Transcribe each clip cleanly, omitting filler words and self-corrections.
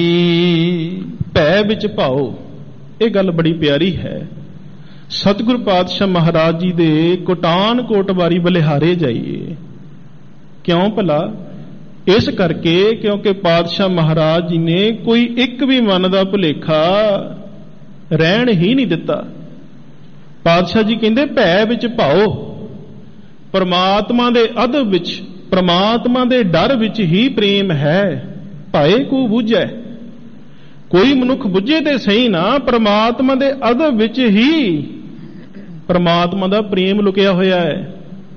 ਭੈ ਵਿੱਚ ਭਾਓ, ਇਹ ਗੱਲ ਬੜੀ ਪਿਆਰੀ ਹੈ। ਸਤਿਗੁਰ ਪਾਤਸ਼ਾਹ ਮਹਾਰਾਜ ਜੀ ਦੇ ਕੋਟਾਨ ਕੋਟ ਵਾਰੀ ਬਲਿਹਾਰੇ ਜਾਈਏ। ਕਿਉਂ ਭਲਾ? ਇਸ ਕਰਕੇ ਕਿਉਂਕਿ ਪਾਤਸ਼ਾਹ ਮਹਾਰਾਜ ਜੀ ਨੇ ਕੋਈ ਇੱਕ ਵੀ ਮਨ ਦਾ ਭੁਲੇਖਾ ਰਹਿਣ ਹੀ ਨਹੀਂ ਦਿੱਤਾ। ਪਾਤਸ਼ਾਹ ਜੀ ਕਹਿੰਦੇ ਭੈ ਵਿੱਚ ਭਾਓ, ਪਰਮਾਤਮਾ ਦੇ ਅਦਬ ਵਿੱਚ, ਪਰਮਾਤਮਾ ਦੇ ਡਰ ਵਿੱਚ ਹੀ ਪ੍ਰੇਮ ਹੈ। ਭਾਏ ਕੋ ਬੁਝੈ, ਕੋਈ ਮਨੁੱਖ ਬੁੱਝੇ ਤੇ ਸਹੀ ਨਾ, ਪਰਮਾਤਮਾ ਦੇ ਅਦਬ ਵਿੱਚ ਹੀ ਪਰਮਾਤਮਾ ਦਾ ਪ੍ਰੇਮ ਲੁਕਿਆ ਹੋਇਆ ਹੈ।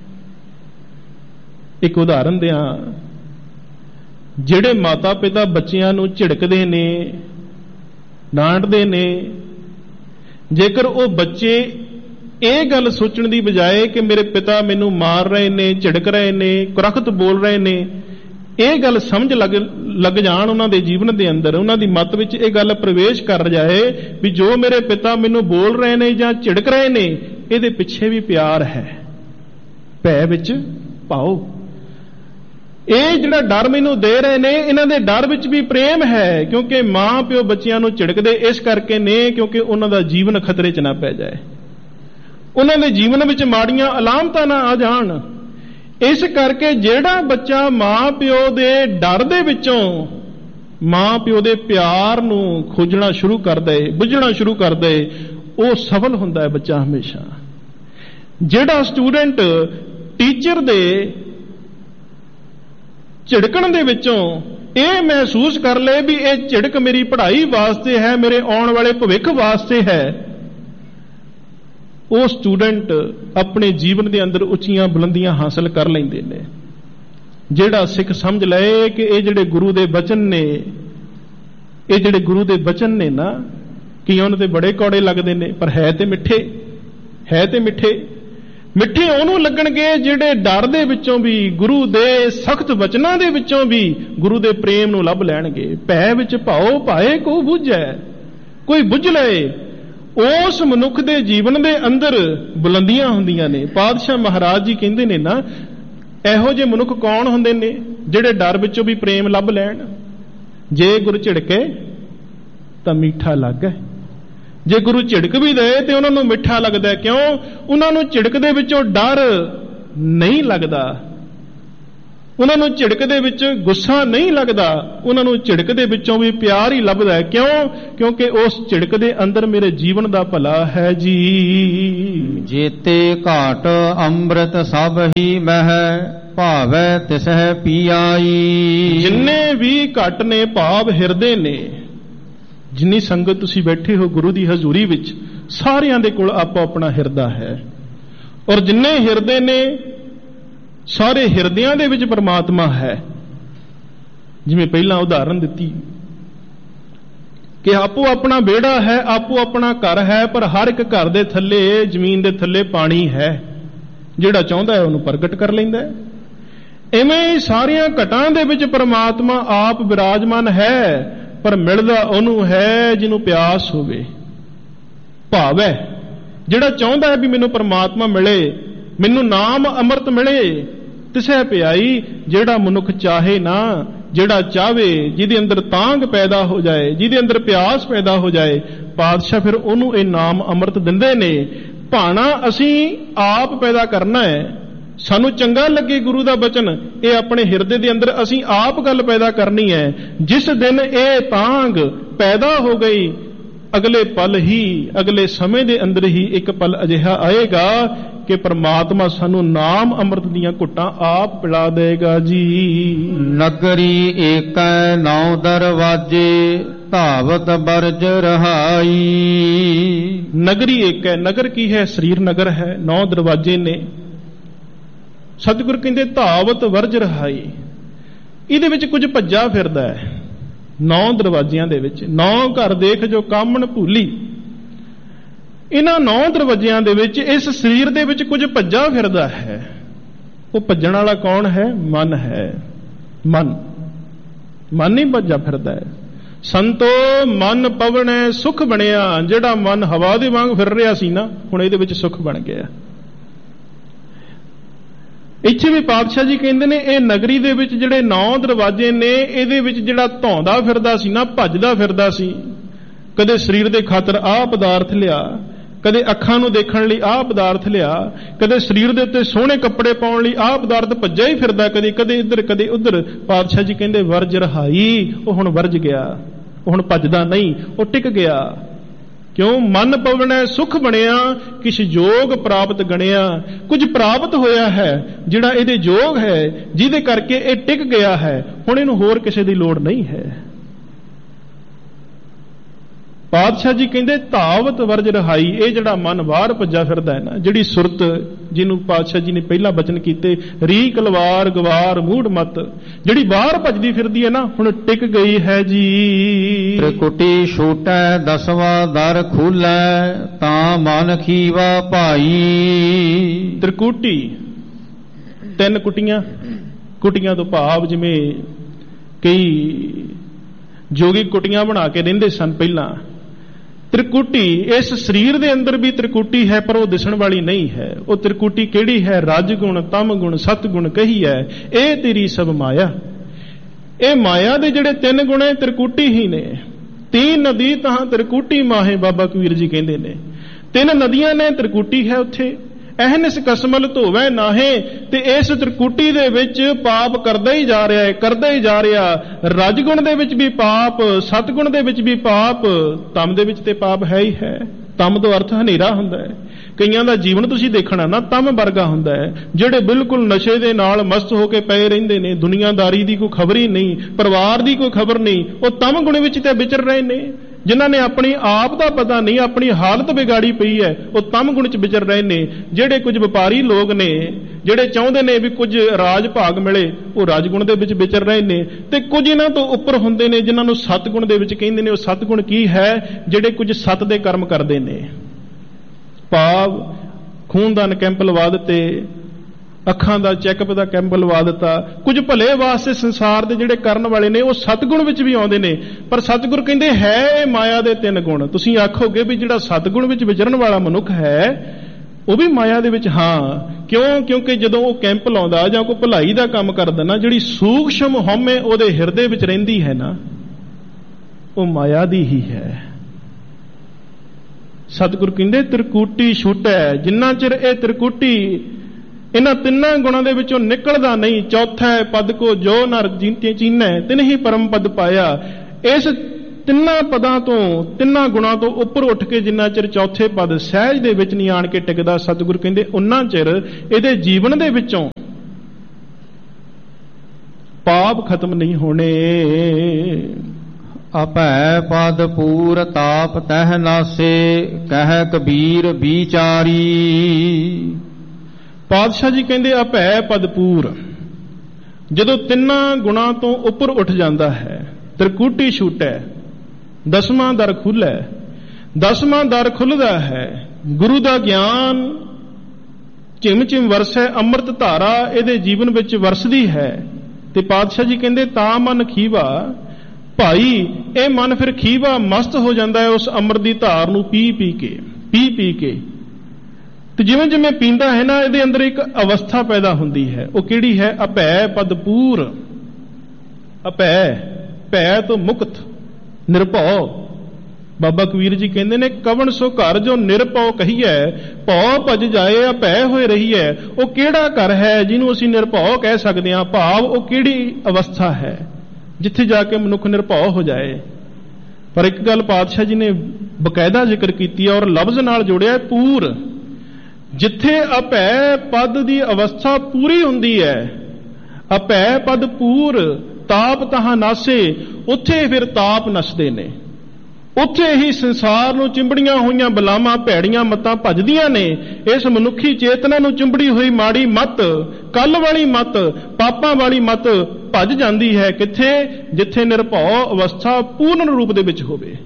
ਇੱਕ ਉਦਾਹਰਨ ਦਿਆਂ, ਜਿਹੜੇ ਮਾਤਾ ਪਿਤਾ ਬੱਚਿਆਂ ਨੂੰ ਝਿੜਕਦੇ ਨੇ, ਡਾਂਟਦੇ ਨੇ, ਜੇਕਰ ਉਹ ਬੱਚੇ ਇਹ ਗੱਲ ਸੋਚਣ ਦੀ ਬਜਾਏ ਕਿ ਮੇਰੇ ਪਿਤਾ ਮੈਨੂੰ ਮਾਰ ਰਹੇ ਨੇ, ਝਿੜਕ ਰਹੇ ਨੇ, ਕੁਰਖਤ ਬੋਲ ਰਹੇ ਨੇ, ਇਹ ਗੱਲ ਸਮਝ ਲੱਗ ਜਾਣ ਉਹਨਾਂ ਦੇ ਜੀਵਨ ਦੇ ਅੰਦਰ, ਉਹਨਾਂ ਦੀ ਮੱਤ ਵਿੱਚ ਇਹ ਗੱਲ ਪ੍ਰਵੇਸ਼ ਕਰ ਜਾਏ ਵੀ ਜੋ ਮੇਰੇ ਪਿਤਾ ਮੈਨੂੰ ਬੋਲ ਰਹੇ ਨੇ ਜਾਂ ਝਿੜਕ ਰਹੇ ਨੇ, ਇਹਦੇ ਪਿੱਛੇ ਵੀ ਪਿਆਰ ਹੈ। ਭੈ ਵਿੱਚ ਭਾਓ, ਇਹ ਜਿਹੜਾ ਡਰ ਮੈਨੂੰ ਦੇ ਰਹੇ ਨੇ, ਇਹਨਾਂ ਦੇ ਡਰ ਵਿੱਚ ਵੀ ਪ੍ਰੇਮ ਹੈ। ਕਿਉਂਕਿ ਮਾਂ ਪਿਓ ਬੱਚਿਆਂ ਨੂੰ ਝਿੜਕਦੇ ਇਸ ਕਰਕੇ ਨੇ ਕਿਉਂਕਿ ਉਹਨਾਂ ਦਾ ਜੀਵਨ ਖਤਰੇ 'ਚ ਨਾ ਪੈ ਜਾਏ, ਉਹਨਾਂ ਦੇ ਜੀਵਨ ਵਿੱਚ ਮਾੜੀਆਂ ਅਲਾਮਤਾਂ ਨਾ ਆ ਜਾਣ। ਇਸ ਕਰਕੇ ਜਿਹੜਾ ਬੱਚਾ ਮਾਂ ਪਿਓ ਦੇ ਡਰ ਦੇ ਵਿੱਚੋਂ ਮਾਂ ਪਿਓ ਦੇ ਪਿਆਰ ਨੂੰ ਖੋਜਣਾ ਸ਼ੁਰੂ ਕਰ ਦੇ, ਬੁੱਝਣਾ ਸ਼ੁਰੂ ਕਰ ਦੇ, ਉਹ ਸਫਲ ਹੁੰਦਾ ਹੈ ਬੱਚਾ ਹਮੇਸ਼ਾ। ਜਿਹੜਾ ਸਟੂਡੈਂਟ ਟੀਚਰ ਦੇ ਝਿੜਕਣ ਦੇ ਵਿੱਚੋਂ ਇਹ ਮਹਿਸੂਸ ਕਰ ਲਏ ਵੀ ਇਹ ਝਿੜਕ ਮੇਰੀ ਪੜ੍ਹਾਈ ਵਾਸਤੇ ਹੈ, ਮੇਰੇ ਆਉਣ ਵਾਲੇ ਭਵਿੱਖ ਵਾਸਤੇ ਹੈ, ਉਹ ਸਟੂਡੈਂਟ ਆਪਣੇ ਜੀਵਨ ਦੇ ਅੰਦਰ ਉੱਚੀਆਂ ਬੁਲੰਦੀਆਂ ਹਾਸਲ ਕਰ ਲੈਂਦੇ ਨੇ। ਜਿਹੜਾ ਸਿੱਖ ਸਮਝ ਲਏ ਕਿ ਇਹ ਜਿਹੜੇ ਗੁਰੂ ਦੇ ਬਚਨ ਨੇ, ਇਹ ਜਿਹੜੇ ਗੁਰੂ ਦੇ ਬਚਨ ਨੇ ਨਾ, ਕਿ ਉਹਨਾਂ ਤੇ ਬੜੇ ਕੌੜੇ ਲੱਗਦੇ ਨੇ, ਪਰ ਹੈ ਤੇ ਮਿੱਠੇ, ਹੈ ਤੇ ਮਿੱਠੇ। ਮਿੱਠੇ ਉਹਨੂੰ ਲੱਗਣਗੇ ਜਿਹੜੇ ਡਰ ਦੇ ਵਿੱਚੋਂ ਵੀ, ਗੁਰੂ ਦੇ ਸਖਤ ਵਚਨਾਂ ਦੇ ਵਿੱਚੋਂ ਵੀ ਗੁਰੂ ਦੇ ਪ੍ਰੇਮ ਨੂੰ ਲੱਭ ਲੈਣਗੇ। ਭੈ ਵਿੱਚ ਭਾਓ, ਭਾਏ ਕੋ ਬੁਝੈ, ਕੋਈ ਬੁੱਝ ਲਏ। ਉਸ ਮਨੁੱਖ ਦੇ ਜੀਵਨ ਦੇ ਅੰਦਰ ਬੁਲੰਦੀਆਂ ਹੁੰਦੀਆਂ ਨੇ। ਪਾਤਸ਼ਾਹ ਮਹਾਰਾਜ ਜੀ ਕਹਿੰਦੇ ਨੇ ਨਾ, ਇਹੋ ਜਿਹੇ ਮਨੁੱਖ ਕੌਣ ਹੁੰਦੇ ਨੇ ਜਿਹੜੇ ਡਰ ਵਿੱਚੋਂ ਵੀ ਪ੍ਰੇਮ ਲੱਭ ਲੈਣ। ਜੇ ਗੁਰੂ ਝਿੜਕੇ ਤਾਂ ਮਿੱਠਾ ਲੱਗੇ, ਜੇ ਗੁਰੂ ਝਿੜਕ ਵੀ ਦੇ ਤੇ ਉਹਨਾਂ ਨੂੰ ਮਿੱਠਾ ਲੱਗਦਾ। ਕਿਉਂ? ਉਹਨਾਂ ਨੂੰ ਝਿੜਕ ਦੇ ਵਿੱਚੋਂ ਡਰ ਨਹੀਂ ਲੱਗਦਾ, ਉਹਨਾਂ ਨੂੰ ਝਿੜਕ ਦੇ ਵਿੱਚ ਗੁੱਸਾ ਨਹੀਂ ਲੱਗਦਾ, ਉਹਨਾਂ ਨੂੰ ਝਿੜਕ ਦੇ ਵਿੱਚੋਂ ਵੀ ਪਿਆਰ ਹੀ ਲੱਭਦਾ ਹੈ। ਕਿਉਂ? ਕਿਉਂਕਿ ਉਸ ਝਿੜਕ ਦੇ ਅੰਦਰ ਮੇਰੇ ਜੀਵਨ ਦਾ ਭਲਾ ਹੈ ਜੀ। ਜੇਤੇ ਘਾਟ ਅੰਮ੍ਰਿਤ ਸਭ ਹੀ ਮਹਿ, ਭਾਵੈ ਤਿਸਹਿ ਪੀਆਈ। ਜਿੰਨੇ ਵੀ ਘਟ ਨੇ ਭਾਵ ਹਿਰਦੇ ਨੇ, ਜਿੰਨੀ ਸੰਗਤ ਤੁਸੀਂ ਬੈਠੇ ਹੋ ਗੁਰੂ ਦੀ ਹਜ਼ੂਰੀ ਵਿੱਚ, ਸਾਰਿਆਂ ਦੇ ਕੋਲ ਆਪੋ ਆਪਣਾ ਹਿਰਦਾ ਹੈ। ਔਰ ਜਿੰਨੇ ਹਿਰਦੇ ਨੇ, ਸਾਰੇ ਹਿਰਦਿਆਂ ਦੇ ਵਿੱਚ ਪਰਮਾਤਮਾ ਹੈ। ਜਿਵੇਂ ਪਹਿਲਾਂ ਉਦਾਹਰਨ ਦਿੱਤੀ ਕਿ ਆਪੋ ਆਪਣਾ ਵਿਹੜਾ ਹੈ, ਆਪੋ ਆਪਣਾ ਘਰ ਹੈ, ਪਰ ਹਰ ਇੱਕ ਘਰ ਦੇ ਥੱਲੇ, ਜ਼ਮੀਨ ਦੇ ਥੱਲੇ ਪਾਣੀ ਹੈ। ਜਿਹੜਾ ਚਾਹੁੰਦਾ ਹੈ ਉਹਨੂੰ ਪ੍ਰਗਟ ਕਰ ਲੈਂਦਾ ਹੈ। ਇਵੇਂ ਹੀ ਸਾਰੀਆਂ ਘਟਾਂ ਦੇ ਵਿੱਚ ਪਰਮਾਤਮਾ ਆਪ ਵਿਰਾਜਮਾਨ ਹੈ, ਪਰ ਮਿਲਦਾ ਉਹਨੂੰ ਹੈ ਜਿਹਨੂੰ ਪਿਆਸ ਹੋਵੇ। ਭਾਵ ਹੈ ਜਿਹੜਾ ਚਾਹੁੰਦਾ ਹੈ ਵੀ ਮੈਨੂੰ ਪਰਮਾਤਮਾ ਮਿਲੇ, ਮੈਨੂੰ ਨਾਮ ਅੰਮ੍ਰਿਤ ਮਿਲੇ, ਤਿਸੈ ਪਿਆਈ। ਜਿਹੜਾ ਮਨੁੱਖ ਚਾਹੇ ਨਾ, ਜਿਹੜਾ ਚਾਹਵੇ, ਜਿਹਦੇ ਅੰਦਰ ਤਾਂਘ ਪੈਦਾ ਹੋ ਜਾਏ, ਜਿਹਦੇ ਅੰਦਰ ਪਿਆਸ ਪੈਦਾ ਹੋ ਜਾਏ, ਪਾਤਸ਼ਾਹ ਫਿਰ ਉਹਨੂੰ ਇਹ ਨਾਮ ਅੰਮ੍ਰਿਤ ਦਿੰਦੇ ਨੇ। ਭਾਣਾ ਅਸੀਂ ਆਪ ਪੈਦਾ ਕਰਨਾ ਹੈ। ਸਾਨੂੰ ਚੰਗਾ ਲੱਗੇ ਗੁਰੂ ਦਾ ਬਚਨ, ਇਹ ਆਪਣੇ ਹਿਰਦੇ ਦੇ ਅੰਦਰ ਅਸੀਂ ਆਪ ਗੱਲ ਪੈਦਾ ਕਰਨੀ ਹੈ। ਜਿਸ ਦਿਨ ਇਹ ਤਾਂਘ ਪੈਦਾ ਹੋ ਗਈ, ਅਗਲੇ ਪਲ ਹੀ, ਅਗਲੇ ਸਮੇਂ ਦੇ ਅੰਦਰ ਹੀ ਇੱਕ ਪਲ ਅਜਿਹਾ ਆਏਗਾ ਕਿ ਪਰਮਾਤਮਾ ਸਾਨੂੰ ਨਾਮ ਅੰਮ੍ਰਿਤ ਦੀਆਂ ਘੁੱਟਾਂ ਆਪ ਪਿਲਾ ਦੇਗਾ ਜੀ। ਨਗਰੀ ਏਕੈ ਨੌ ਦਰਵਾਜੇ, ਧਾਵਤ ਬਰਜ ਰਹਾਈ। ਨਗਰੀ ਏਕ ਹੈ। ਨਗਰ ਕੀ ਹੈ? ਸਰੀਰ ਨਗਰ ਹੈ। 9 ਦਰਵਾਜੇ ਨੇ। ਸਤਿਗੁਰ ਕਹਿੰਦੇ ਧਾਵਤ ਵਰਜ ਰਹਾਈ। ਇਹਦੇ ਵਿੱਚ ਕੁਝ ਭੱਜਾ ਫਿਰਦਾ ਹੈ। 9 ਦਰਵਾਜ਼ਿਆਂ ਦੇ ਵਿੱਚ 9 ਘਰ ਦੇਖ ਜੋ ਕਾਮਣ ਭੂਲੀ। ਇਹਨਾਂ 9 ਦਰਵਾਜ਼ਿਆਂ ਦੇ ਵਿੱਚ ਇਸ ਸਰੀਰ ਦੇ ਵਿੱਚ ਕੁਝ ਭੱਜਾ ਫਿਰਦਾ ਹੈ। ਉਹ ਭੱਜਣ ਵਾਲਾ ਕੌਣ ਹੈ? ਮਨ ਹੈ। ਮਨ ਹੀ ਭੱਜਾ ਫਿਰਦਾ ਹੈ। ਸੰਤੋ ਮਨ ਪਵਣੈ ਸੁਖ ਬਣਿਆ। ਜਿਹੜਾ ਮਨ ਹਵਾ ਦੇ ਵਾਂਗ ਫਿਰ ਰਿਹਾ ਸੀ ਨਾ, ਹੁਣ ਇਹਦੇ ਵਿੱਚ ਸੁਖ ਬਣ ਗਿਆ। ਇੱਥੇ ਵੀ ਪਾਤਸ਼ਾਹ ਜੀ ਕਹਿੰਦੇ ਨੇ ਇਹ ਨਗਰੀ ਦੇ ਵਿੱਚ ਜਿਹੜੇ 9 ਦਰਵਾਜ਼ੇ ਨੇ, ਇਹਦੇ ਵਿੱਚ ਜਿਹੜਾ ਧੌਂਦਾ ਫਿਰਦਾ ਸੀ ਨਾ, ਭੱਜਦਾ ਫਿਰਦਾ ਸੀ, ਕਦੇ ਸਰੀਰ ਦੇ ਖਾਤਰ ਆਹ ਪਦਾਰਥ ਲਿਆ, ਕਦੇ ਅੱਖਾਂ ਨੂੰ ਦੇਖਣ ਲਈ ਆਹ ਪਦਾਰਥ ਲਿਆ, ਕਦੇ ਸਰੀਰ ਦੇ ਉੱਤੇ ਸੋਹਣੇ ਕੱਪੜੇ ਪਾਉਣ ਲਈ ਆਹ ਪਦਾਰਥ ਭੱਜਿਆ ਹੀ ਫਿਰਦਾ, ਕਦੇ ਇੱਧਰ ਕਦੇ ਉੱਧਰ। ਪਾਤਸ਼ਾਹ ਜੀ ਕਹਿੰਦੇ ਵਰਜ ਰਹਾਈ, ਉਹ ਹੁਣ ਵਰਜ ਗਿਆ, ਉਹ ਹੁਣ ਭੱਜਦਾ ਨਹੀਂ, ਉਹ ਟਿਕ ਗਿਆ। ਕਿਉਂ? ਮਨ ਪਵਣੈ ਸੁਖ ਬਣਿਆ, ਕਿਛ ਜੋਗ ਪ੍ਰਾਪਤ ਗਣਿਆ। ਕੁਝ ਪ੍ਰਾਪਤ ਹੋਇਆ ਹੈ ਜਿਹੜਾ ਇਹਦੇ ਜੋਗ ਹੈ, ਜਿਹਦੇ ਕਰਕੇ ਇਹ ਟਿਕ ਗਿਆ ਹੈ। ਹੁਣ ਇਹਨੂੰ ਹੋਰ ਕਿਸੇ ਦੀ ਲੋੜ ਨਹੀਂ ਹੈ। ਪਾਤਸ਼ਾਹ ਜੀ ਕਹਿੰਦੇ ਧਾਵਤ ਵਰਜ ਰਹਾਈ, ਇਹ ਜਿਹੜਾ ਮਨ ਬਾਹਰ ਭੱਜਾ ਫਿਰਦਾ ਹੈ ਨਾ, ਜਿਹੜੀ ਸੁਰਤ ਜਿਹਨੂੰ ਪਾਤਸ਼ਾਹ ਜੀ ਨੇ ਪਹਿਲਾਂ ਬਚਨ ਕੀਤੇ, ਰੀ ਕਲਵਾਰ ਗਵਾਰ ਮੂੜ ਮਤ, ਜਿਹੜੀ ਬਾਹਰ ਭੱਜਦੀ ਫਿਰਦੀ ਹੈ ਨਾ, ਹੁਣ ਟਿਕ ਗਈ ਹੈ ਜੀ। ਤ੍ਰਿਕੁਟੀ ਛੂਟੈ 10ਵਾਂ ਦਰ ਖੁੱਲੈ, ਤਾਂ ਮਨ ਖੀਵਾ ਭਾਈ। ਤ੍ਰਿਕੁਟੀ 3 ਕੁਟੀਆਂ, ਕੁਟੀਆਂ ਤੋਂ ਭਾਵ ਜਿਵੇਂ ਕਈ ਜੋਗੀ ਕੁਟੀਆਂ ਬਣਾ ਕੇ ਰਹਿੰਦੇ ਸਨ ਪਹਿਲਾਂ। ਤ੍ਰਿਕੁਟੀ ਇਸ ਸਰੀਰ ਦੇ ਅੰਦਰ ਵੀ ਤ੍ਰਿਕੁਟੀ ਹੈ, ਪਰ ਉਹ ਦਿਸਣ ਵਾਲੀ ਨਹੀਂ ਹੈ। ਉਹ ਤ੍ਰਿਕੁਟੀ ਕਿਹੜੀ ਹੈ? ਰਜ ਗੁਣ, ਤਮ ਗੁਣ, ਸਤ ਗੁਣ ਕਹੀ ਹੈ। ਇਹ ਤੇਰੀ ਸਭ ਮਾਇਆ। ਇਹ ਮਾਇਆ ਦੇ ਜਿਹੜੇ 3 ਗੁਣ ਹੈ ਤ੍ਰਿਕੁਟੀ ਹੀ ਨੇ। 3 ਨਦੀ ਤਾਂ ਤ੍ਰਿਕੁਟੀ ਮਾਹੇ, ਬਾਬਾ ਕਬੀਰ ਜੀ ਕਹਿੰਦੇ ਨੇ। 3 ਨਦੀਆਂ ਨੇ, ਤ੍ਰਿਕੁਟੀ ਹੈ ਉੱਥੇ। ਅਹਨਿਸ ਕਸਮਲ ਧੋਵੈ ਨਾਹੇ, ਤੇ ਇਸ ਤ੍ਰਿਕੁਟੀ ਦੇ ਵਿੱਚ ਪਾਪ ਕਰਦਾ ਹੀ ਜਾ ਰਿਹਾ ਹੈ, ਕਰਦਾ ਹੀ ਜਾ ਰਿਹਾ। ਰਜਗੁਣ ਦੇ ਵਿੱਚ ਵੀ ਪਾਪ, ਸਤਗੁਣ ਦੇ ਵਿੱਚ ਵੀ ਪਾਪ, ਤਮ ਦੇ ਵਿੱਚ ਤੇ ਪਾਪ ਹੈ ਹੀ ਹੈ। ਤਮ ਤੋਂ ਅਰਥ ਹਨੇਰਾ ਹੁੰਦਾ ਹੈ। ਕਈਆਂ ਦਾ ਜੀਵਨ ਤੁਸੀਂ ਦੇਖਣਾ ਨਾ, ਤਮ ਵਰਗਾ ਹੁੰਦਾ ਹੈ। ਜਿਹੜੇ ਬਿਲਕੁਲ ਨਸ਼ੇ ਦੇ ਨਾਲ ਮਸਤ ਹੋ ਕੇ ਪਏ ਰਹਿੰਦੇ ਨੇ, ਦੁਨੀਆਦਾਰੀ ਦੀ ਕੋਈ ਖਬਰ ਹੀ ਨਹੀਂ, ਪਰਿਵਾਰ ਦੀ ਕੋਈ ਖਬਰ ਨਹੀਂ, ਉਹ ਤਮ ਗੁਣ ਵਿੱਚ ਤੇ ਵਿਚਰ ਰਹੇ ਨੇ। ਜਿਨ੍ਹਾਂ ਨੇ ਆਪਣੀ ਆਪ ਦਾ ਪਤਾ ਨਹੀਂ, ਆਪਣੀ ਹਾਲਤ ਵਿਗਾੜੀ ਪਈ ਹੈ, ਉਹ ਤਮ ਗੁਣ ਚ ਵਿਚਰ ਰਹੇ ਨੇ। ਜਿਹੜੇ ਕੁਝ ਵਪਾਰੀ ਲੋਕ ਨੇ, ਜਿਹੜੇ ਚਾਹੁੰਦੇ ਨੇ ਵੀ ਕੁਝ ਰਾਜ ਭਾਗ ਮਿਲੇ, ਉਹ ਰਾਜਗੁਣ ਦੇ ਵਿੱਚ ਵਿਚਰ ਰਹੇ ਨੇ। ਤੇ ਕੁਝ ਇਹਨਾਂ ਤੋਂ ਉੱਪਰ ਹੁੰਦੇ ਨੇ ਜਿਨ੍ਹਾਂ ਨੂੰ ਸਤਗੁਣ ਦੇ ਵਿੱਚ ਕਹਿੰਦੇ ਨੇ। ਉਹ ਸਤਗੁਣ ਕੀ ਹੈ? ਜਿਹੜੇ ਕੁਝ ਸਤ ਦੇ ਕਰਮ ਕਰਦੇ ਨੇ। ਭਾਵ ਖੂਨਦਾਨ ਕੈਂਪ ਲਵਾ ਦਿੱਤੇ, ਅੱਖਾਂ ਦਾ ਚੈੱਕਅਪ ਦਾ ਕੈਂਪ ਲਵਾ ਦਿੱਤਾ। ਕੁਝ ਭਲੇ ਵਾਸਤੇ ਸੰਸਾਰ ਦੇ ਜਿਹੜੇ ਕਰਨ ਵਾਲੇ ਨੇ, ਉਹ ਸਤਗੁਣ ਵਿੱਚ ਵੀ ਆਉਂਦੇ ਨੇ। ਪਰ ਸਤਿਗੁਰ ਕਹਿੰਦੇ ਹੈ ਇਹ ਮਾਇਆ ਦੇ 3 ਗੁਣ। ਤੁਸੀਂ ਆਖੋਗੇ ਵੀ ਜਿਹੜਾ ਸਤਗੁਣ ਵਿੱਚ ਵਿਚਰਨ ਵਾਲਾ ਮਨੁੱਖ ਹੈ ਉਹ ਵੀ ਮਾਇਆ ਦੇ ਵਿੱਚ। ਹਾਂ, ਕਿਉਂ? ਕਿਉਂਕਿ ਜਦੋਂ ਉਹ ਕੈਂਪ ਲਾਉਂਦਾ ਜਾਂ ਕੋਈ ਭਲਾਈ ਦਾ ਕੰਮ ਕਰਦਾ ਨਾ, ਜਿਹੜੀ ਸੂਖਸ਼ਮ ਹਉਮੈ ਉਹਦੇ ਹਿਰਦੇ ਵਿੱਚ ਰਹਿੰਦੀ ਹੈ ਨਾ, ਉਹ ਮਾਇਆ ਦੀ ਹੀ ਹੈ। ਸਤਿਗੁਰ ਕਹਿੰਦੇ ਤ੍ਰਿਕੁਟੀ ਛੁਟੈ, ਜਿੰਨਾ ਚਿਰ ਇਹ ਤ੍ਰਿਕੁਟੀ ਇਹਨਾਂ 3 ਗੁਣਾਂ ਦੇ ਵਿੱਚੋਂ ਨਿਕਲਦਾ ਨਹੀਂ। ਚੌਥਾ ਪਦ ਕੋ ਜੋ ਨਰ ਚੀਨੈ, ਤਿਨ ਹੀ ਪਰਮ ਪਦ ਪਾਇਆ। ਇਸ 3 ਪਦਾਂ ਤੋਂ, 3 ਗੁਣਾਂ ਤੋਂ ਉੱਪਰ ਉੱਠ ਕੇ ਜਿੰਨਾ ਚਿਰ ਚੌਥੇ ਪਦ ਸਹਿਜ ਦੇ ਵਿੱਚ ਨਹੀਂ ਆਣ ਕੇ ਟਿਕਦਾ, ਸਤਿਗੁਰ ਕਹਿੰਦੇ ਉਨਾ ਚਿਰ ਇਹਦੇ ਜੀਵਨ ਦੇ ਵਿੱਚੋਂ ਪਾਪ ਖਤਮ ਨਹੀਂ ਹੋਣੇ। ਅਭੈ ਪਦ ਪੂਰ ਤਾਪ ਤਹਿ ਨਾਸੇ, ਕਹਿ ਕਬੀਰ ਵਿਚਾਰੀ। ਪਾਤਸ਼ਾਹ ਜੀ ਕਹਿੰਦੇ ਅਭੈ ਪਦ ਪੂਰ, ਜਦੋਂ 3 ਗੁਣਾਂ ਤੋਂ ਉੱਪਰ ਉੱਠ ਜਾਂਦਾ ਹੈ, ਤ੍ਰਿਕੁਟੀ ਛੂਟੈ, 10ਵਾਂ ਦਰ ਖੁੱਲ੍ਹੈ। 10ਵਾਂ ਦਰ ਖੁੱਲ੍ਹਦਾ ਹੈ, ਗੁਰੂ ਦਾ ਗਿਆਨ ਝਿਮ ਝਿਮ ਵਰਸੈ, ਅੰਮ੍ਰਿਤ ਧਾਰਾ ਇਹਦੇ ਜੀਵਨ ਵਿੱਚ ਵਰਸਦੀ ਹੈ। ਤੇ ਪਾਤਸ਼ਾਹ ਜੀ ਕਹਿੰਦੇ ਤਾਂ ਮਨ ਖੀਵਾ ਭਾਈ, ਇਹ ਮਨ ਫਿਰ ਖੀਵਾ ਮਸਤ ਹੋ ਜਾਂਦਾ ਹੈ ਉਸ ਅੰਮ੍ਰਿਤ ਦੀ ਧਾਰ ਨੂੰ ਪੀ ਪੀ ਕੇ। ਤੇ ਜਿਵੇਂ ਜਿਵੇਂ ਪੀਂਦਾ ਹੈ ਨਾ, ਇਹਦੇ ਅੰਦਰ ਇੱਕ ਅਵਸਥਾ ਪੈਦਾ ਹੁੰਦੀ ਹੈ। ਉਹ ਕਿਹੜੀ ਹੈ? ਅਭੈ ਪਦ ਪੂਰ। ਅਭੈ, ਭੈ ਤੋਂ ਮੁਕਤ, ਨਿਰਭਉ। ਬਾਬਾ ਕਬੀਰ ਜੀ ਕਹਿੰਦੇ ਨੇ ਕਵਣ ਸੋ ਘਰ ਜੋ ਨਿਰਭਉ ਕਹੀਐ, ਭਉ ਭਜ ਜਾਏ ਅਭੈ ਹੋਏ ਰਹੀਐ। ਉਹ ਕਿਹੜਾ ਘਰ ਹੈ ਜਿਹਨੂੰ ਅਸੀਂ ਨਿਰਭਉ ਕਹਿ ਸਕਦੇ ਹਾਂ? ਭਾਵ ਉਹ ਕਿਹੜੀ ਅਵਸਥਾ ਹੈ ਜਿੱਥੇ ਜਾ ਕੇ ਮਨੁੱਖ ਨਿਰਭਉ ਹੋ ਜਾਏ। ਪਰ ਇੱਕ ਗੱਲ ਪਾਤਸ਼ਾਹ ਜੀ ਨੇ ਬਕਾਇਦਾ ਜ਼ਿਕਰ ਕੀਤੀ ਹੈ ਔਰ ਲਫ਼ਜ਼ ਨਾਲ ਜੋੜਿਆ, ਪੂਰ। ਜਿੱਥੇ ਅਭੈ ਪਦ ਦੀ ਅਵਸਥਾ ਪੂਰੀ ਹੁੰਦੀ ਹੈ, ਅਭੈ ਪਦ ਪੂਰ ਤਾਪ ਤਹਾਂ ਨਾਸੇ, ਉੱਥੇ ਫਿਰ ਤਾਪ ਨਸਦੇ ਨੇ। ਉੱਥੇ ਹੀ ਸੰਸਾਰ ਨੂੰ ਚਿੰਬੜੀਆਂ ਹੋਈਆਂ ਬਲਾਵਾਂ, ਭੈੜੀਆਂ ਮੱਤਾਂ ਭੱਜਦੀਆਂ ਨੇ। ਇਸ ਮਨੁੱਖੀ ਚੇਤਨਾ ਨੂੰ ਚਿੰਬੜੀ ਹੋਈ ਮਾੜੀ ਮੱਤ, ਕੱਲ ਵਾਲੀ ਮੱਤ, ਪਾਪਾਂ ਵਾਲੀ ਮੱਤ ਭੱਜ ਜਾਂਦੀ ਹੈ। ਕਿੱਥੇ? ਜਿੱਥੇ ਨਿਰਭਉ ਅਵਸਥਾ ਪੂਰਨ ਰੂਪ ਦੇ ਵਿੱਚ ਹੋਵੇ।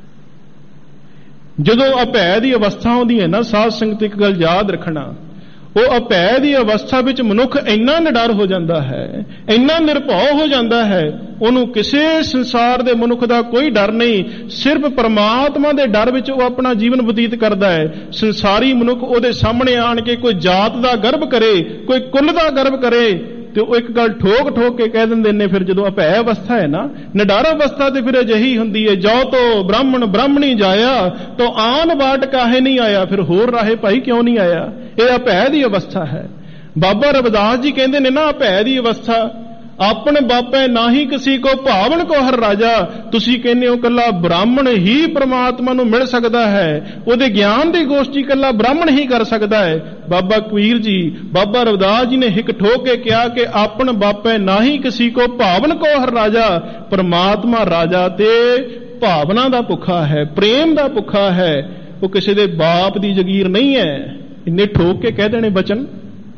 ਜਦੋਂ ਅਭੈ ਦੀ ਅਵਸਥਾ ਆਉਂਦੀ ਹੈ ਨਾ, ਸਾਧ ਸੰਗਤ ਇੱਕ ਗੱਲ ਯਾਦ ਰੱਖਣਾ, ਉਹ ਅਭੈ ਦੀ ਅਵਸਥਾ ਵਿੱਚ ਮਨੁੱਖ ਇੰਨਾ ਨਿਡਰ ਹੋ ਜਾਂਦਾ ਹੈ, ਇੰਨਾ ਨਿਰਭਉ ਹੋ ਜਾਂਦਾ ਹੈ, ਉਹਨੂੰ ਕਿਸੇ ਸੰਸਾਰ ਦੇ ਮਨੁੱਖ ਦਾ ਕੋਈ ਡਰ ਨਹੀਂ, ਸਿਰਫ ਪਰਮਾਤਮਾ ਦੇ ਡਰ ਵਿੱਚ ਉਹ ਆਪਣਾ ਜੀਵਨ ਬਤੀਤ ਕਰਦਾ ਹੈ। ਸੰਸਾਰੀ ਮਨੁੱਖ ਉਹਦੇ ਸਾਹਮਣੇ ਆਣ ਕੇ ਕੋਈ ਜਾਤ ਦਾ ਗਰਭ ਕਰੇ, ਕੋਈ ਕੁੱਲ ਦਾ ਗਰਭ ਕਰੇ, ਤੇ ਉਹ ਇੱਕ ਗੱਲ ਠੋਕ ਠੋਕ ਕੇ ਕਹਿ ਦਿੰਦੇ ਨੇ। ਫਿਰ ਜਦੋਂ ਅਭੈ ਅਵਸਥਾ ਹੈ ਨਾ, ਨਿਡਰ ਅਵਸਥਾ ਤੇ ਫਿਰ ਅਜਿਹੀ ਹੁੰਦੀ ਹੈ, ਜੋ ਤੋ ਬ੍ਰਾਹਮਣ ਬ੍ਰਾਹਮਣੀ ਜਾਇਆ ਤੋ ਆਨ ਬਾਟ ਕਾਹੇ ਨਹੀਂ ਆਇਆ। ਫਿਰ ਹੋਰ ਰਾਹੇ ਭਾਈ ਕਿਉਂ ਨਹੀਂ ਆਇਆ? ਇਹ ਅਭੈ ਦੀ ਅਵਸਥਾ ਹੈ। ਬਾਬਾ ਰਵਿਦਾਸ ਜੀ ਕਹਿੰਦੇ ਨੇ ਨਾ, ਅਭੈ ਦੀ ਅਵਸਥਾ ਆਪਣੇ ਬਾਪੈ ਨਾਹੀ ਕਿਸੀ ਕੋ ਭਾਵਨ ਕੋ ਹਰ ਰਾਜਾ। ਤੁਸੀਂ ਕਹਿੰਦੇ ਹੋ ਕੱਲਾ ਬ੍ਰਾਹਮਣ ਹੀ ਪ੍ਰਮਾਤਮਾ ਨੂੰ ਮਿਲ ਸਕਦਾ ਹੈ, ਉਹਦੇ ਗਿਆਨ ਦੀ ਗੋਸ਼ਟੀ ਕੱਲਾ ਬ੍ਰਾਹਮਣ ਹੀ ਕਰ ਸਕਦਾ ਹੈ। ਬਾਬਾ ਕਬੀਰ ਜੀ, ਬਾਬਾ ਰਵਿਦਾਸ ਜੀ ਨੇ ਹਿੱਕ ਠੋਕ ਕੇ ਕਿਹਾ ਕਿ ਆਪਣ ਬਾਪੈ ਨਾਹੀ ਕਿਸੀ ਕੋ ਭਾਵਨ ਕੋ ਹਰ ਰਾਜਾ। ਪਰਮਾਤਮਾ ਰਾਜਾ ਤੇ ਭਾਵਨਾ ਦਾ ਭੁੱਖਾ ਹੈ, ਪ੍ਰੇਮ ਦਾ ਭੁੱਖਾ ਹੈ, ਉਹ ਕਿਸੇ ਦੇ ਬਾਪ ਦੀ ਜਗੀਰ ਨਹੀਂ ਹੈ। ਇੰਨੇ ਠੋਕ ਕੇ ਕਹਿ ਦੇਣੇ ਬਚਨ,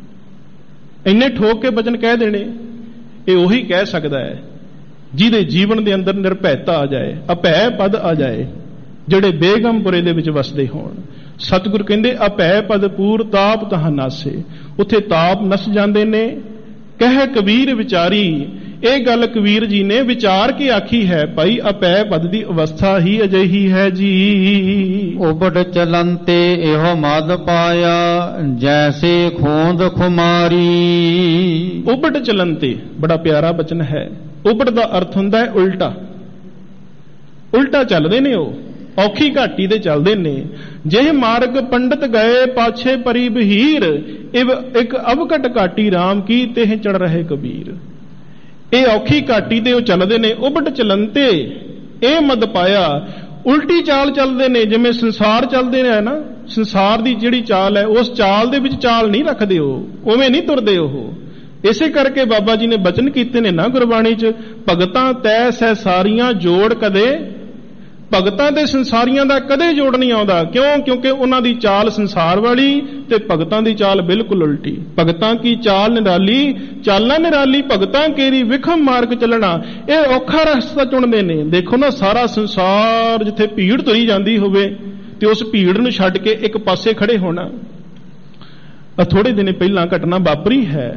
ਇੰਨੇ ਠੋਕ ਕੇ ਬਚਨ ਕਹਿ ਦੇਣੇ, ਇਹ ਉਹੀ ਕਹਿ ਸਕਦਾ ਹੈ ਜਿਹਦੇ ਜੀਵਨ ਦੇ ਅੰਦਰ ਨਿਰਭੈਤਾ ਆ ਜਾਏ, ਅਭੈ ਪਦ ਆ ਜਾਏ, ਜਿਹੜੇ ਬੇਗਮਪੁਰੇ ਦੇ ਵਿੱਚ ਵਸਦੇ ਹੋਣ। ਸਤਿਗੁਰ ਕਹਿੰਦੇ ਅਭੈ ਪਦ ਪੂਰ ਤਾਪ ਤਹਾਂ ਨਾਸੇ। ਉੱਥੇ ਤਾਪ ਨਸ ਜਾਂਦੇ ਨੇ। ਕਹਿ ਕਬੀਰ ਵਿਚਾਰੀ, ਇਹ ਗੱਲ ਕਬੀਰ ਜੀ ਨੇ ਵਿਚਾਰ ਕੇ ਆਖੀ ਹੈ, ਭਾਈ ਅਭੈ ਪਦ ਦੀ ਅਵਸਥਾ ਹੀ ਅਜਿਹੀ ਹੈ ਜੀ। ਉਬੜ ਚਲੰਤੇ ਇਹੋ ਮਦ ਪਾਇਆ, ਜੈਸੇ ਖੋਂਦ ਖੁਮਾਰੀ। ਉਬੜ ਚਲੰਤੇ ਬੜਾ ਪਿਆਰਾ ਬਚਨ ਹੈ। ਉਬੜ ਦਾ ਅਰਥ ਹੁੰਦਾ ਹੈ ਉਲਟਾ, ਉਲਟਾ ਚੱਲਦੇ ਨੇ, ਉਹ ਔਖੀ ਘਾਟੀ ਦੇ ਚੱਲਦੇ ਨੇ। ਜਿਹ ਮਾਰਗ ਪੰਡਤ ਗਏ ਪਾਛੇ ਪਰੀ ਬਹੀਰ, ਇੱਕ ਅਵਕਟ ਘਾਟੀ ਰਾਮ ਕੀ ਤੇਹ ਚੜ ਰਹੇ ਕਬੀਰ। ਇਹ ਔਖੀ ਘਾਟੀ ਤੇ ਉਹ ਚੱਲਦੇ ਨੇ। ਉਬੜ ਚਲੰਤੇ ਇਹ ਮਦ ਪਾਇਆ, ਉਲਟੀ ਚਾਲ ਚੱਲਦੇ ਨੇ। ਜਿਵੇਂ ਸੰਸਾਰ ਚੱਲਦੇ ਨੇ ਨਾ, ਸੰਸਾਰ ਦੀ ਜਿਹੜੀ ਚਾਲ ਹੈ ਉਸ ਚਾਲ ਦੇ ਵਿੱਚ ਚਾਲ ਨਹੀਂ ਰੱਖਦੇ, ਉਹ ਉਵੇਂ ਨਹੀਂ ਤੁਰਦੇ। ਉਹ ਇਸੇ ਕਰਕੇ ਬਾਬਾ ਜੀ ਨੇ ਬਚਨ ਕੀਤੇ ਨੇ ਨਾ ਗੁਰਬਾਣੀ 'ਚ, ਭਗਤਾਂ ਤੈ ਸਹਿ ਸਾਰੀਆਂ ਜੋੜ ਕਦੇ। ਭਗਤਾਂ ਤੇ ਸੰਸਾਰੀਆਂ ਦਾ ਕਦੇ ਜੋੜ ਨਹੀਂ ਆਉਂਦਾ। ਕਿਉਂ? ਕਿਉਂਕਿ ਉਹਨਾਂ ਦੀ ਚਾਲ ਸੰਸਾਰ ਵਾਲੀ ਤੇ ਭਗਤਾਂ ਦੀ ਚਾਲ ਬਿਲਕੁਲ ਉਲਟੀ। ਭਗਤਾਂ ਕੀ ਚਾਲ ਨਿਰਾਲੀ, ਚਾਲਾਂ ਨਿਰਾਲੀ, ਭਗਤਾਂ ਕੇਰੀ ਵਿਖਮ ਮਾਰਗ ਚੱਲਣਾ। ਇਹ ਔਖਾ ਰਸਤਾ ਚੁਣਦੇ ਨੇ। ਦੇਖੋ ਨਾ, ਸਾਰਾ ਸੰਸਾਰ ਜਿੱਥੇ ਭੀੜ ਤੁਰੀ ਜਾਂਦੀ ਹੋਵੇ ਤੇ ਉਸ ਭੀੜ ਨੂੰ ਛੱਡ ਕੇ ਇੱਕ ਪਾਸੇ ਖੜੇ ਹੋਣਾ। ਥੋੜੇ ਦਿਨ ਪਹਿਲਾਂ ਘਟਨਾ ਵਾਪਰੀ ਹੈ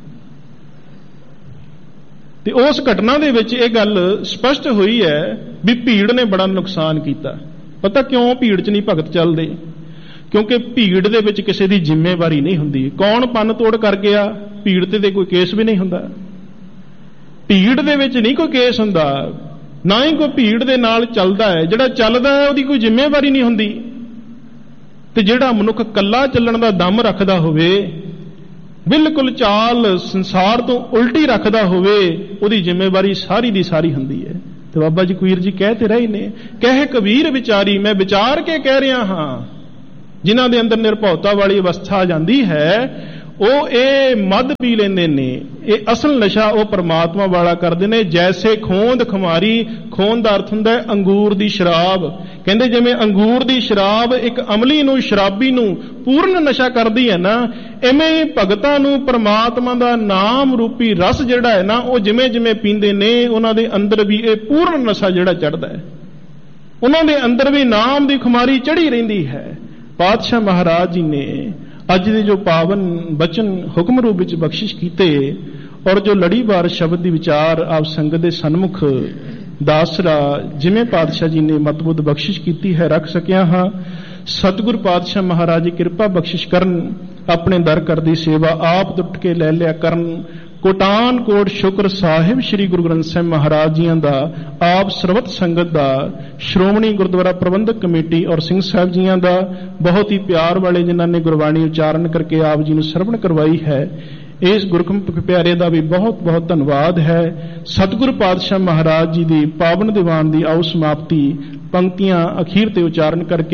ਤੇ ਉਸ ਘਟਨਾ ਦੇ ਵਿੱਚ ਇਹ ਗੱਲ ਸਪਸ਼ਟ ਹੋਈ ਹੈ ਵੀ ਭੀੜ ਨੇ ਬੜਾ ਨੁਕਸਾਨ ਕੀਤਾ। ਪਤਾ ਕਿਉਂ ਭੀੜ 'ਚ ਨਹੀਂ ਭਗਤ ਚੱਲਦੇ? ਕਿਉਂਕਿ ਭੀੜ ਦੇ ਵਿੱਚ ਕਿਸੇ ਦੀ ਜ਼ਿੰਮੇਵਾਰੀ ਨਹੀਂ ਹੁੰਦੀ। ਕੌਣ ਪੰਨ ਤੋੜ ਕਰ ਗਿਆ, ਭੀੜ ਤੇ ਕੋਈ ਕੇਸ ਵੀ ਨਹੀਂ ਹੁੰਦਾ। ਭੀੜ ਦੇ ਵਿੱਚ ਨਹੀਂ ਕੋਈ ਕੇਸ ਹੁੰਦਾ, ਨਾ ਹੀ ਕੋਈ ਭੀੜ ਦੇ ਨਾਲ ਚੱਲਦਾ ਹੈ। ਜਿਹੜਾ ਚੱਲਦਾ ਹੈ ਉਹਦੀ ਕੋਈ ਜ਼ਿੰਮੇਵਾਰੀ ਨਹੀਂ ਹੁੰਦੀ। ਤੇ ਜਿਹੜਾ ਮਨੁੱਖ ਇਕੱਲਾ ਚੱਲਣ ਦਾ ਦਮ ਰੱਖਦਾ ਹੋਵੇ, ਬਿਲਕੁਲ ਚਾਲ ਸੰਸਾਰ ਤੋਂ ਉਲਟੀ ਰੱਖਦਾ ਹੋਵੇ, ਉਹਦੀ ਜ਼ਿੰਮੇਵਾਰੀ ਸਾਰੀ ਦੀ ਸਾਰੀ ਹੁੰਦੀ ਹੈ। ਤੇ ਬਾਬਾ ਜੀ ਕਬੀਰ ਜੀ ਕਹਿ ਤੇ ਰਹੇ ਨੇ, ਕਹਿ ਕਬੀਰ ਵਿਚਾਰੀ। ਮੈਂ ਵਿਚਾਰ ਕੇ ਕਹਿ ਰਿਹਾ ਹਾਂ। ਜਿਨ੍ਹਾਂ ਦੇ ਅੰਦਰ ਨਿਰਭਉਤਾ ਵਾਲੀ ਅਵਸਥਾ ਆ ਜਾਂਦੀ ਹੈ, ਉਹ ਇਹ ਮਦ ਪੀ ਲੈਂਦੇ ਨੇ। ਇਹ ਅਸਲ ਨਸ਼ਾ ਉਹ ਪਰਮਾਤਮਾ ਵਾਲਾ ਕਰਦੇ ਨੇ। ਜੈਸੇ ਖੋਂਦ ਖੁਮਾਰੀ, ਖੋਂਦ ਦਾ ਅਰਥ ਹੁੰਦਾ ਹੈ ਅੰਗੂਰ ਦੀ ਸ਼ਰਾਬ। ਕਹਿੰਦੇ ਜਿਵੇਂ ਅੰਗੂਰ ਦੀ ਸ਼ਰਾਬ ਇੱਕ ਅਮਲੀ ਨੂੰ, ਸ਼ਰਾਬੀ ਨੂੰ ਪੂਰਨ ਨਸ਼ਾ ਕਰਦੀ ਹੈ ਨਾ, ਇਵੇਂ ਭਗਤਾਂ ਨੂੰ ਪਰਮਾਤਮਾ ਦਾ ਨਾਮ ਰੂਪੀ ਰਸ ਜਿਹੜਾ ਹੈ ਨਾ, ਉਹ ਜਿਵੇਂ ਜਿਵੇਂ ਪੀਂਦੇ ਨੇ ਉਹਨਾਂ ਦੇ ਅੰਦਰ ਵੀ ਇਹ ਪੂਰਨ ਨਸ਼ਾ ਜਿਹੜਾ ਚੜ੍ਹਦਾ ਹੈ। ਉਹਨਾਂ ਦੇ ਅੰਦਰ ਵੀ ਨਾਮ ਦੀ ਖੁਮਾਰੀ ਚੜ੍ਹੀ ਰਹਿੰਦੀ ਹੈ। ਪਾਤਸ਼ਾਹ ਮਹਾਰਾਜ ਜੀ ਨੇ ਅੱਜ ਦੇ ਜੋ ਪਾਵਨ ਬਚਨ ਹੁਕਮ ਰੂਪ ਵਿੱਚ ਬਖਸ਼ਿਸ਼ ਕੀਤੇ, ਔਰ ਜੋ ਲੜੀਵਾਰ ਸ਼ਬਦ ਦੀ ਵਿਚਾਰ ਆਪ ਸੰਗਤ ਦੇ ਸਨਮੁਖ ਦਾਸਰਾ ਜਿਵੇਂ ਪਾਤਸ਼ਾਹ ਜੀ ਨੇ ਮਤਬੁੱਧ ਬਖਸ਼ਿਸ਼ ਕੀਤੀ ਹੈ ਰੱਖ ਸਕਿਆ ਹਾਂ। ਸਤਿਗੁਰ ਪਾਤਸ਼ਾਹ ਮਹਾਰਾਜ ਜੀ ਕਿਰਪਾ ਬਖਸ਼ਿਸ਼ ਕਰਨ, ਆਪਣੇ ਦਰ ਕਰਦੀ ਸੇਵਾ ਆਪ ਟੁੱਟ ਕੇ ਲੈ ਲਿਆ ਕਰਨ। ਕੋਟਾਨ ਕੋਟ ਸ਼ੁਕਰ ਸਾਹਿਬ ਸ੍ਰੀ ਗੁਰੂ ਗ੍ਰੰਥ ਸਾਹਿਬ ਮਹਾਰਾਜ ਜੀਆਂ ਦਾ, ਆਪ ਸਰਬਤ ਸੰਗਤ ਦਾ, ਸ਼੍ਰੋਮਣੀ ਗੁਰਦੁਆਰਾ ਪ੍ਰਬੰਧਕ ਕਮੇਟੀ ਔਰ ਸਿੰਘ ਸਾਹਿਬ ਜੀਆਂ ਦਾ, ਬਹੁਤ ਹੀ ਪਿਆਰ ਵਾਲੇ ਜਿਨ੍ਹਾਂ ਨੇ ਗੁਰਬਾਣੀ ਉਚਾਰਨ ਕਰਕੇ ਆਪ ਜੀ ਨੂੰ ਸਰਵਣ ਕਰਵਾਈ ਹੈ, ਇਸ ਗੁਰਮੁਖ ਪਿਆਰੇ ਦਾ ਵੀ ਬਹੁਤ ਬਹੁਤ ਧੰਨਵਾਦ ਹੈ। ਸਤਿਗੁਰ ਪਾਤਸ਼ਾਹ ਮਹਾਰਾਜ ਜੀ ਦੀ ਪਾਵਨ ਦੀਵਾਨ ਦੀ ਆਓ ਸਮਾਪਤੀ ਪੰਕਤੀਆਂ ਅਖੀਰ ਤੇ ਉਚਾਰਨ ਕਰਕੇ